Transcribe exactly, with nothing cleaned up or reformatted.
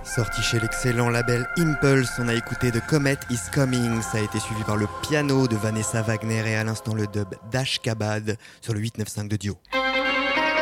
Sorti chez l'excellent label Impulse, on a écouté The Comet Is Coming, ça a été suivi par le piano de Vanessa Wagner et à l'instant le dub d'Ashkabad sur le huit neuf cinq de Dio.